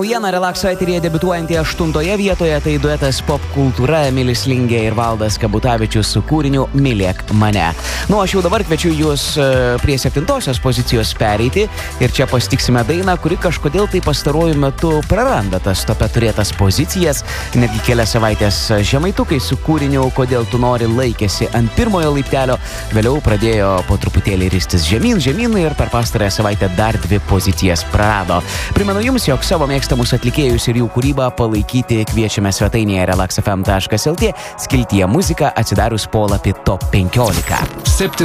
Naujiena Relakso eteryje debiutuojantį 8 vietoje, tai duetas Pop Kultūra, Emilis Lingė ir Valdas Kabutavičius su kūriniu Mylėk mane. Aš jau dabar kviečiu jūs prie 7 pozicijos pereiti ir čia pasitiksime dainą, kuri kažkodėl tai pastaruoju metu praranda tas tope turėtas pozicijas. Netgi kelias savaitės žemaitukai su kūriniu Kodėl tu nori laikėsi ant pirmojo laiptelio, vėliau pradėjo po truputėlį ristis žemyn ir per pastarąją savaitę dar 2 pozicijas prarado. Primenu jums, jog savo mėgstamus atlikėjus ir jų kūrybą palaikyti kviečiame svetainėje relaxfm.lt skiltyje muzika atsidarius polapį Top 15.